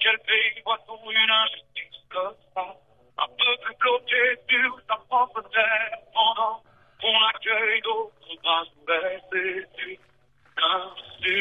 quel pays voit-on une injustice comme ça? Un peuple bloqué sur sa propre terre pendant qu'on accueille d'autres bras ouverts, c'est une injustice.